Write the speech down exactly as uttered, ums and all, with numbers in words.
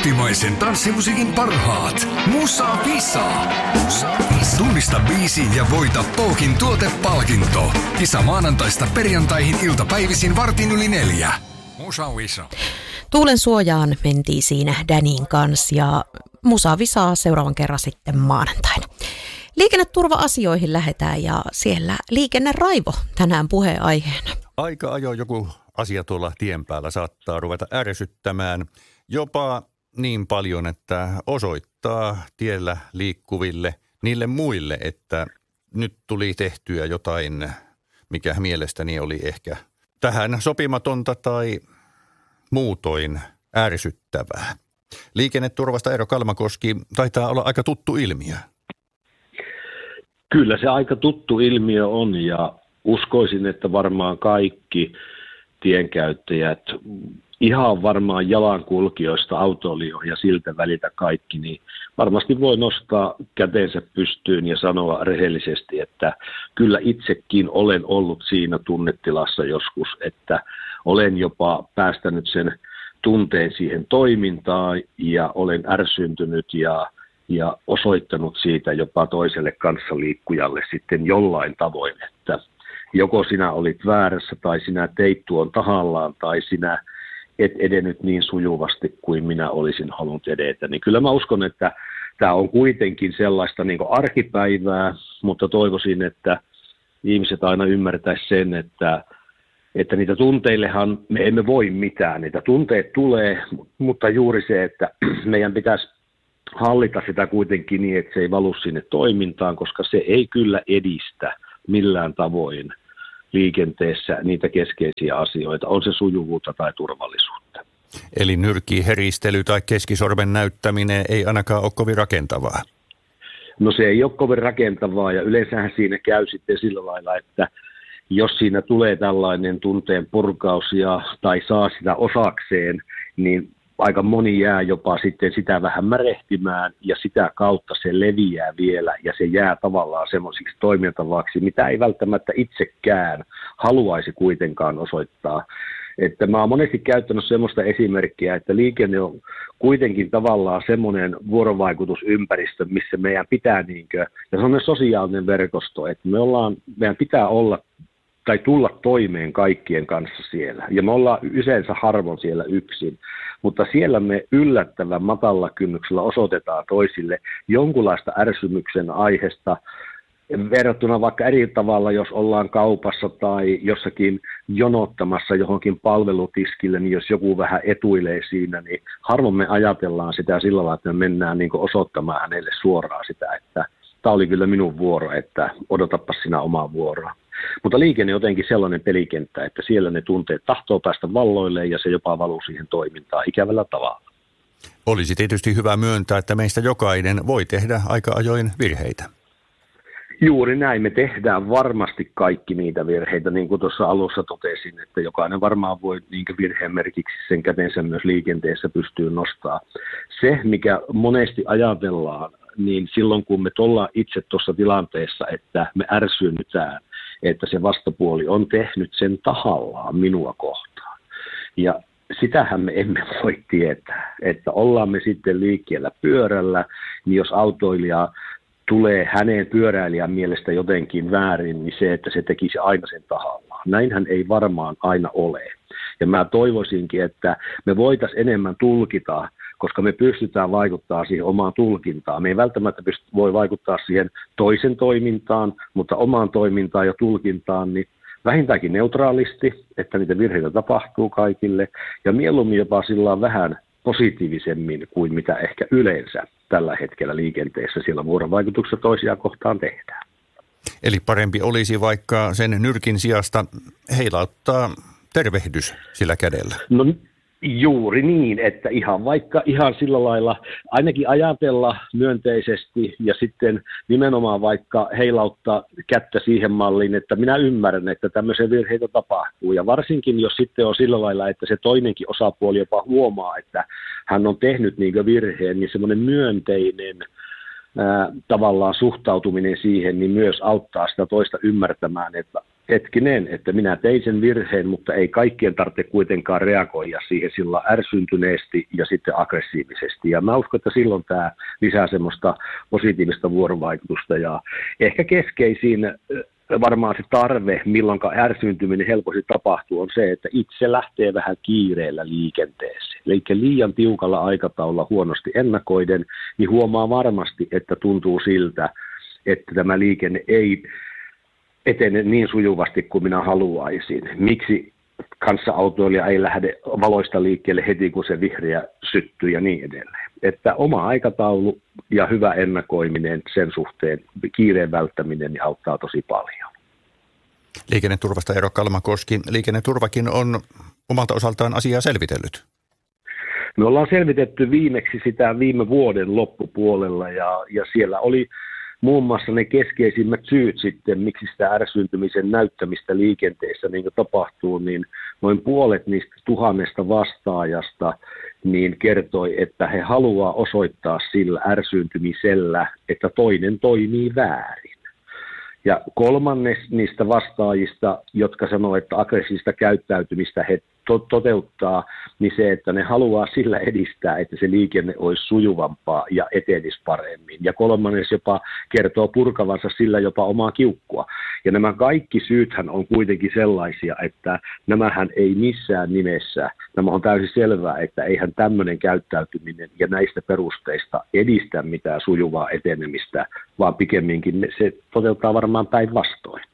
Kotimaisen tanssimusiikin parhaat. Musa Visa. Musa Visa. Tunnista biisi ja voita Pookin tuotepalkinto. Kisa maanantaista perjantaihin iltapäivisin vartin yli neljä. Musa Visa. Tuulen suojaan mentiin siinä Danin kanssa ja Musa Visaa seuraavan kerran sitten maanantaina. Liikenneturva-asioihin lähdetään ja siellä liikenneraivo tänään puheenaiheena. Aika ajoin joku asia tuolla tien päällä saattaa ruveta ärsyttämään jopa niin paljon, että osoittaa tiellä liikkuville niille muille, että nyt tuli tehtyä jotain, mikä mielestäni oli ehkä tähän sopimatonta tai muutoin ärsyttävää. Liikenneturvasta Eero Kalmakoski taitaa olla aika tuttu ilmiö. Kyllä se aika tuttu ilmiö on ja uskoisin, että varmaan kaikki tienkäyttäjät, ihan varmaan jalankulkijoista autoilijoihin ja siltä välitä kaikki, niin varmasti voi nostaa käteensä pystyyn ja sanoa rehellisesti, että kyllä itsekin olen ollut siinä tunnetilassa joskus, että olen jopa päästänyt sen tunteen siihen toimintaan ja olen ärsyntynyt ja, ja osoittanut siitä jopa toiselle kanssaliikkujalle sitten jollain tavoin, että joko sinä olit väärässä tai sinä teit tuon tahallaan tai sinä et edennyt niin sujuvasti kuin minä olisin halunnut edetä. Niin kyllä mä uskon, että tämä on kuitenkin sellaista niin kuin arkipäivää, mutta toivoisin, että ihmiset aina ymmärtäisivät sen, että, että niitä tunteillehan me emme voi mitään. Niitä tunteet tulee, mutta juuri se, että meidän pitäisi hallita sitä kuitenkin niin, että se ei valu sinne toimintaan, koska se ei kyllä edistä millään tavoin liikenteessä niitä keskeisiä asioita, on se sujuvuutta tai turvallisuutta. Eli nyrkki, heristely tai keskisormen näyttäminen ei ainakaan ole kovin rakentavaa. No se ei ole kovin rakentavaa ja yleensähän siinä käy sitten sillä lailla, että jos siinä tulee tällainen tunteen purkaus ja, tai saa sitä osakseen, niin aika moni jää jopa sitten sitä vähän märehtimään ja sitä kautta se leviää vielä ja se jää tavallaan semmoisiksi toimintavaksi, mitä ei välttämättä itsekään haluaisi kuitenkaan osoittaa. Että mä oon monesti käyttänyt semmoista esimerkkiä, että liikenne on kuitenkin tavallaan semmoinen vuorovaikutusympäristö, missä meidän pitää niinkö, ja semmoinen sosiaalinen verkosto, että me ollaan, meidän pitää olla tai tulla toimeen kaikkien kanssa siellä. Ja me ollaan yleensä harvoin siellä yksin, mutta siellä me yllättävän matalla kynnyksellä osoitetaan toisille jonkunlaista ärsytyksen aiheesta, verrattuna vaikka eri tavalla, jos ollaan kaupassa tai jossakin jonottamassa johonkin palvelutiskille, niin jos joku vähän etuilee siinä, niin harvoin me ajatellaan sitä sillä tavalla, että me mennään niin kuin osoittamaan hänelle suoraan sitä, että tämä oli kyllä minun vuoro, että odotapas sinä omaa vuoroa. Mutta liikenne on jotenkin sellainen pelikenttä, että siellä ne tunteet tahtoo päästä valloilleen ja se jopa valuu siihen toimintaan ikävällä tavalla. Olisi tietysti hyvä myöntää, että meistä jokainen voi tehdä aika ajoin virheitä. Juuri näin, me tehdään varmasti kaikki niitä virheitä, niin kuin tuossa alussa totesin, että jokainen varmaan voi niin virheen merkiksi sen kätensä myös liikenteessä pystyy nostaa. Se, mikä monesti ajatellaan, niin silloin kun me ollaan itse tuossa tilanteessa, että me ärsynytään, että se vastapuoli on tehnyt sen tahallaan minua kohtaan. Ja sitähän me emme voi tietää, että ollaan me sitten liikkeellä pyörällä, niin jos autoilija tulee hänen pyöräilijän mielestä jotenkin väärin, niin se, että se tekisi aina sen tahallaan. Näinhän ei varmaan aina ole. Ja mä toivoisinkin, että me voitaisiin enemmän tulkita, koska me pystytään vaikuttamaan siihen omaan tulkintaan. Me ei välttämättä pysty, voi vaikuttaa siihen toisen toimintaan, mutta omaan toimintaan ja tulkintaan, niin vähintäänkin neutraalisti, että niitä virheitä tapahtuu kaikille, ja mieluummin jopa sillä vähän positiivisemmin kuin mitä ehkä yleensä tällä hetkellä liikenteessä siellä vuorovaikutuksessa toisiaan kohtaan tehdään. Eli parempi olisi vaikka sen nyrkin sijasta heilauttaa tervehdys sillä kädellä. No juuri niin, että ihan vaikka ihan sillä lailla ainakin ajatella myönteisesti ja sitten nimenomaan vaikka heilauttaa kättä siihen malliin, että minä ymmärrän, että tämmöisiä virheitä tapahtuu. Ja varsinkin jos sitten on sillä lailla, että se toinenkin osapuoli jopa huomaa, että hän on tehnyt niin virheen, niin semmoinen myönteinen ää, tavallaan suhtautuminen siihen, niin myös auttaa sitä toista ymmärtämään, että hetkinen, että minä tein sen virheen, mutta ei kaikkien tarvitse kuitenkaan reagoida siihen sillä ärsyntyneesti ja sitten aggressiivisesti. Ja mä uskon, että silloin tämä lisää semmoista positiivista vuorovaikutusta ja ehkä keskeisin varmaan se tarve, milloin ärsyntyminen helposti tapahtuu, on se, että itse lähtee vähän kiireellä liikenteeseen. Eli liian tiukalla aikataululla huonosti ennakoiden, niin huomaa varmasti, että tuntuu siltä, että tämä liikenne ei etene niin sujuvasti kuin minä haluaisin. Miksi kanssaautoilija ei lähde valoista liikkeelle heti, kun se vihreä syttyy ja niin edelleen. Että oma aikataulu ja hyvä ennakoiminen sen suhteen, kiireen välttäminen, niin auttaa tosi paljon. Liikenneturvasta Eero Kalmakoski. Liikenneturvakin on omalta osaltaan asiaa selvitellyt. Me ollaan selvitetty viimeksi sitä viime vuoden loppupuolella ja, ja siellä oli muun muassa ne keskeisimmät syyt sitten, miksi sitä ärsyntymisen näyttämistä liikenteessä niin kuin tapahtuu, niin noin puolet niistä tuhannesta vastaajasta niin kertoi, että he haluaa osoittaa sillä ärsyntymisellä, että toinen toimii väärin. Ja kolmannes niistä vastaajista, jotka sanoo, että aggressiivista käyttäytymistä he to- toteuttaa, niin se, että ne haluaa sillä edistää, että se liikenne olisi sujuvampaa ja etenisi paremmin. Ja kolmannes jopa kertoo purkavansa sillä jopa omaa kiukkua. Ja nämä kaikki syythän on kuitenkin sellaisia, että nämähän ei missään nimessä, nämä on täysin selvää, että eihän tämmöinen käyttäytyminen ja näistä perusteista edistä mitään sujuvaa etenemistä, vaan pikemminkin se toteuttaa varmaan päinvastoin.